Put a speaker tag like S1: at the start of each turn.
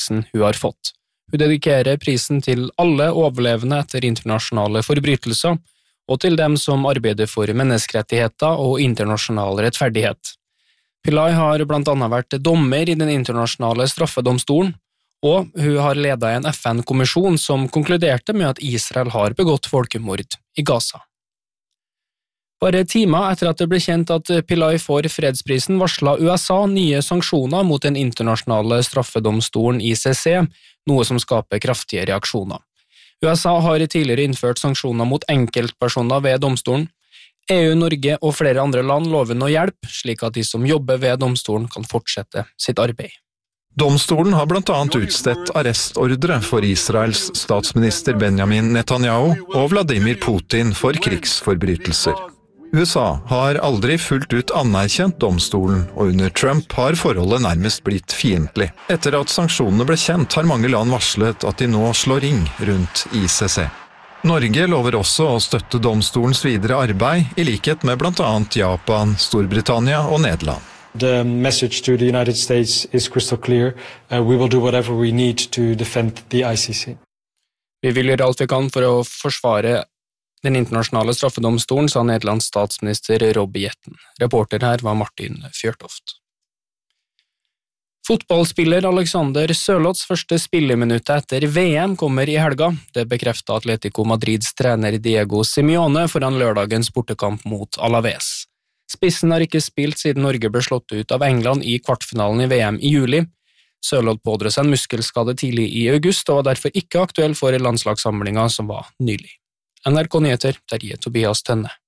S1: prisen hun har fått. Hun dedikerer prisen til alle overlevende etter internasjonale forbrytelser, og til dem som arbeider for menneskerettigheter og internasjonal rettferdighet. Pillay har blant annet vært dommer i den internasjonale straffedomstolen, og hun har ledet en FN-kommisjon som konkluderte med at Israel har begått folkemord i Gaza. Bare timer etter at det ble kjent at Pillay får fredsprisen, varslet USA nye sanksjoner mot den internasjonale straffedomstolen ICC, noe som skaper kraftige reaksjoner. USA har tidligere innført sanksjoner mot enkeltpersoner ved domstolen. EU, Norge og flere andre land lover nå hjelp, slik at de som jobber ved domstolen kan fortsette sitt arbeid.
S2: Domstolen har blant annet utstedt arrestordre for Israels statsminister Benjamin Netanyahu og Vladimir Putin for krigsforbrytelser. USA har aldri fullt ut anerkjent domstolen, og under Trump har forholdet nærmest blitt fiendtlig. Etter at sanksjonene ble kjent, har mange land varslet at de nå slår ring rundt ICC. Norge lover også å støtte domstolens videre arbeid, i likhet med blant annet Japan, Storbritannia og Nederland.
S3: The message to the United States is crystal clear. We will do whatever we need to defend the ICC.
S1: Vi vil gjøre alt vi kan for å forsvare den internasjonale straffedomstolen, sa Nederlands statsminister Rob Jetten. Reporter her var Martin Fjørtoft. Fotballspiller Alexander Sørloths første spilleminutt etter VM kommer i helga. Det bekreftet Atletico Madrids trener Diego Simeone foran lørdagens bortekamp mot Alaves. Spissen har ikke spilt siden Norge ble slått ut av England i kvartfinalen i VM i juli. Sørloth pådro seg en muskelskade tidlig i august og var derfor ikke aktuell for landslagssamlingen som var nylig. NRK Nyheter, Terje Tobias Tønne.